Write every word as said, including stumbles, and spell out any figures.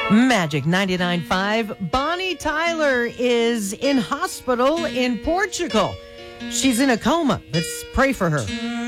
Magic ninety-nine point five. Bonnie Tyler is in hospital in Portugal. She's in a coma. Let's pray for her.